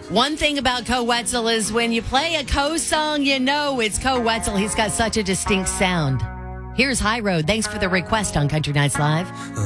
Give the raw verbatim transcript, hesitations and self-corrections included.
One thing about Koe Wetzel is when you play a Koe song, you know it's Koe Wetzel. He's got such a distinct sound. Here's High Road. Thanks for the request on Country Nights Live.